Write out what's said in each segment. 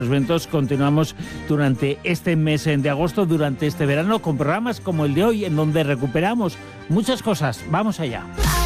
Los eventos continuamos durante este mes de agosto, durante este verano, con programas como el de hoy, en donde recuperamos muchas cosas. Vamos allá.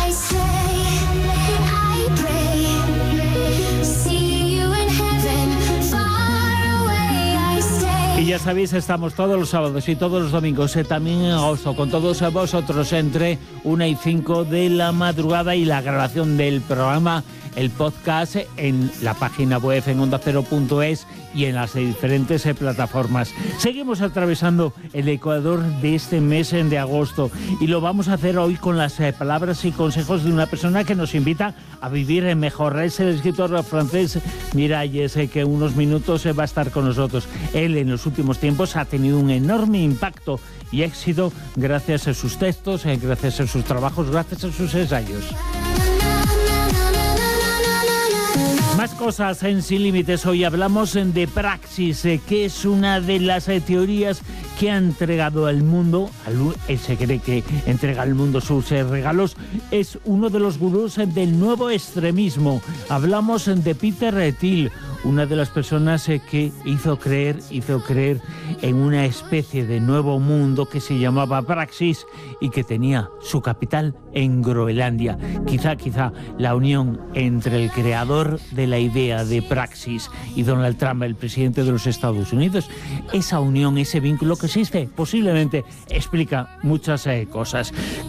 Y ya sabéis, estamos todos los sábados y todos los domingos, también en agosto, con todos vosotros entre 1 y 5 de la madrugada, y la grabación del programa, el podcast, en la página web en ondacero.es y en las diferentes plataformas. Seguimos atravesando el Ecuador de este mes de agosto, y lo vamos a hacer hoy con las palabras y consejos de una persona que nos invita a vivir mejor. Es el escritor francés Miralles, que en unos minutos va a estar con nosotros. Él en los últimos tiempos ha tenido un enorme impacto y éxito gracias a sus textos, gracias a sus trabajos, gracias a sus ensayos. Más cosas en Sin Límites. Hoy hablamos de praxis, que es una de las teorías que ha entregado al mundo. Él se cree que entrega al mundo sus regalos. Es uno de los gurús del nuevo extremismo. Hablamos de Peter Thiel, una de las personas que hizo creer en una especie de nuevo mundo que se llamaba Praxis y que tenía su capital en Groenlandia. Quizá la unión entre el creador de la idea de Praxis y Donald Trump, el presidente de los Estados Unidos, esa unión, ese vínculo que existe, posiblemente explica muchas cosas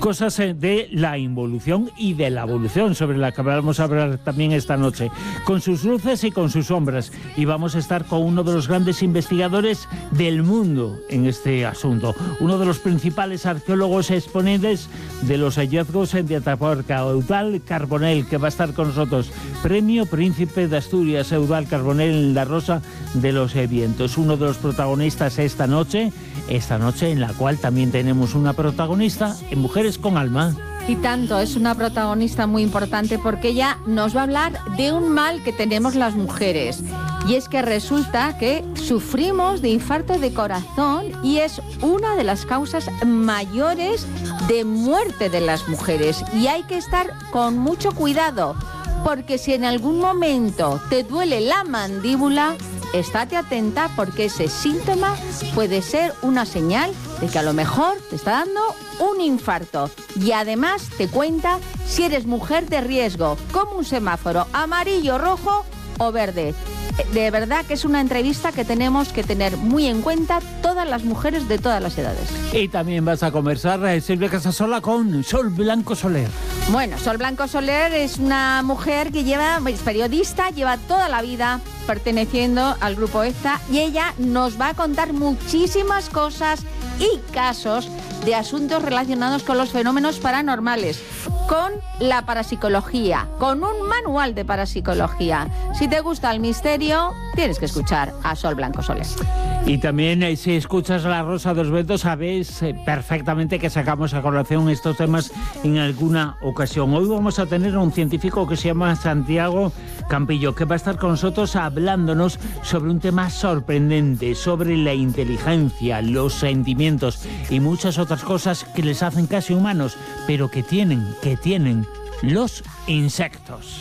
de la involución y de la evolución, sobre la que vamos a hablar también esta noche, con sus luces y con sus sombras. Y vamos a estar con uno de los grandes investigadores del mundo en este asunto, uno de los principales arqueólogos exponentes de los hallazgos de Atapuerca, Eudald Carbonell, que va a estar con nosotros. Premio Príncipe de Asturias, Eudald Carbonell, La Rosa de los Vientos, uno de los protagonistas esta noche en la cual también tenemos una protagonista en Mujeres con Alma. Y tanto, es una protagonista muy importante porque ella nos va a hablar de un mal que tenemos las mujeres. Y es que resulta que sufrimos de infarto de corazón y es una de las causas mayores de muerte de las mujeres. Y hay que estar con mucho cuidado, porque si en algún momento te duele la mandíbula, estate atenta, porque ese síntoma puede ser una señal de que a lo mejor te está dando un infarto. Y además te cuenta si eres mujer de riesgo, como un semáforo amarillo, rojo o verde. De verdad que es una entrevista que tenemos que tener muy en cuenta todas las mujeres de todas las edades. Y también vas a conversar, Silvia Casasola, con Sol Blanco Soler. Bueno, Sol Blanco Soler es una mujer que es periodista, lleva toda la vida perteneciendo al grupo EFTA, y ella nos va a contar muchísimas cosas y casos de asuntos relacionados con los fenómenos paranormales, con la parapsicología, con un manual de parapsicología. Si te gusta el misterio, tienes que escuchar a Sol Blanco Soler. Y también, si escuchas La Rosa de los Vientos, sabes perfectamente que sacamos a colación estos temas en alguna ocasión. Hoy vamos a tener a un científico que se llama Santiago Campillo, que va a estar con nosotros hablándonos sobre un tema sorprendente, sobre la inteligencia, los sentimientos y muchas otras cosas que les hacen casi humanos, pero que tienen los insectos.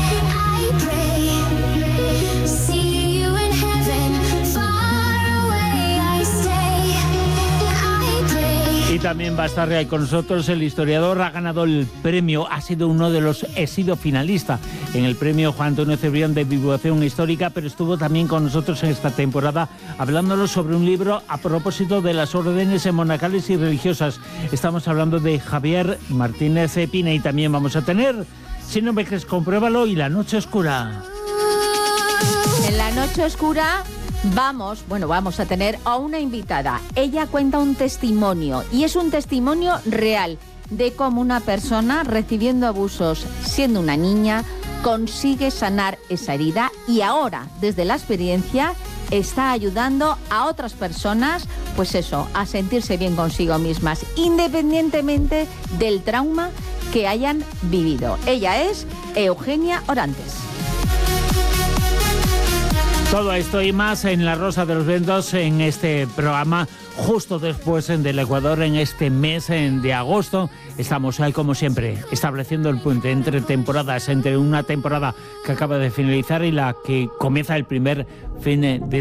Y también va a estar ahí con nosotros el historiador, ha ganado el premio, ha sido finalista en el premio Juan Antonio Cebrián de Divulgación Histórica, pero estuvo también con nosotros en esta temporada hablándonos sobre un libro a propósito de las órdenes monacales y religiosas. Estamos hablando de Javier Martínez Pina, y también vamos a tener, si no me crees, compruébalo, y La Noche Oscura. En La Noche Oscura vamos a tener a una invitada. Ella cuenta un testimonio, y es un testimonio real de cómo una persona recibiendo abusos siendo una niña consigue sanar esa herida, y ahora, desde la experiencia, está ayudando a otras personas, pues eso, a sentirse bien consigo mismas, independientemente del trauma que hayan vivido. Ella es Eugenia Orantes. Todo esto y más en La Rosa de los Vientos, en este programa, justo después del Ecuador, en este mes de agosto. Estamos ahí, como siempre, estableciendo el puente entre temporadas, entre una temporada que acaba de finalizar y la que comienza el primer fin de